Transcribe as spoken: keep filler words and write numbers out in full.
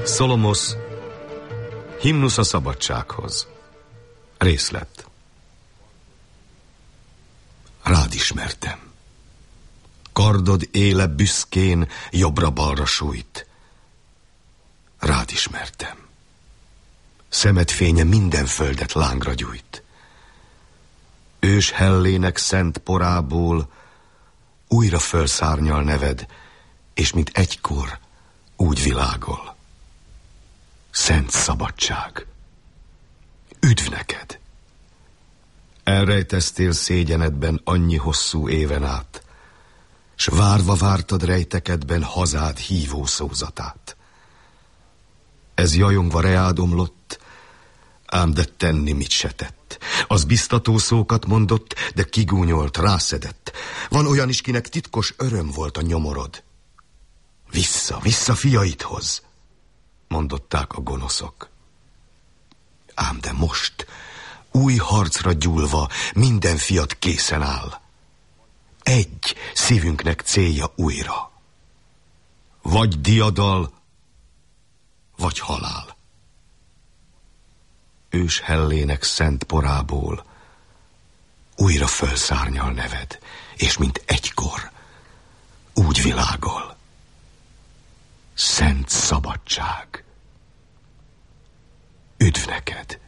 Szolomosz, himnusz a szabadsághoz. Részlet. Rád ismertem. Kardod éle büszkén jobbra-balra sújt. Rád ismertem. Szemed fénye minden földet lángra gyújt. Ős hellének szent porából újra fölszárnyal neved, és mint egykor úgy világol. Szent szabadság. Üdv neked! Elrejteztél szégyenedben annyi hosszú éven át, s várva vártad rejtekedben hazád hívó szózatát. Ez jajongva reád omlott, ám de tenni mit se tett. Az biztató szókat mondott, de kigúnyolt, rászedett. Van olyan is, kinek titkos öröm volt a nyomorod. Vissza, vissza fiaidhoz, mondották a gonoszok. Ám de most, új harcra gyúlva, minden fiat készen áll. Egy szívünknek célja újra. Vagy diadal, vagy halál. Ős hellének szent porából újra fölszárnyal neved, és mint egykor úgy világol. Szent szabadság. Üdv neked!